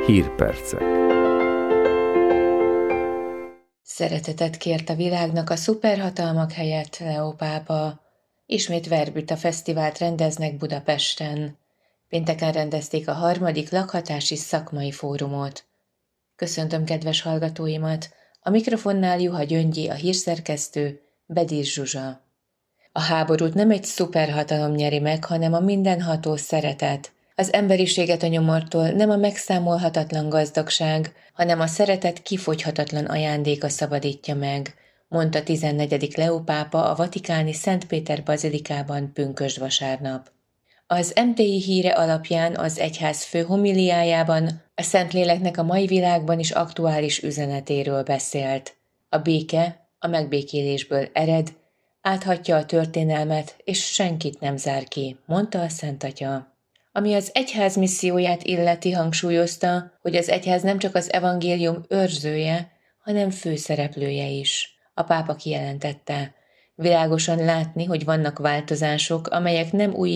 Hírpercek. Szeretetet kért a világnak a szuperhatalmak helyett Leó pápa. Ismét Verbüta fesztivált rendeznek Budapesten. Pénteken rendezték a 3. lakhatási szakmai fórumot. Köszöntöm kedves hallgatóimat, a mikrofonnál Juha Gyöngyi, a hírszerkesztő, Bedis Zsuzsa. A háborút nem egy szuperhatalom nyeri meg, hanem a mindenható szeretet. Az emberiséget a nyomortól nem a megszámolhatatlan gazdagság, hanem a szeretet kifogyhatatlan ajándéka szabadítja meg, mondta 14. Leó pápa a vatikáni Szent Péter bazilikában pünkösd vasárnap. Az MTI híre alapján az egyház fő homiliájában a Szentléleknek a mai világban is aktuális üzenetéről beszélt. A béke a megbékélésből ered, áthatja a történelmet, és senkit nem zár ki, mondta a Szent Atya. Ami az egyház misszióját illeti, hangsúlyozta, hogy az egyház nem csak az evangélium őrzője, hanem főszereplője is. A pápa kijelentette: világosan látni, hogy vannak változások, amelyek nem új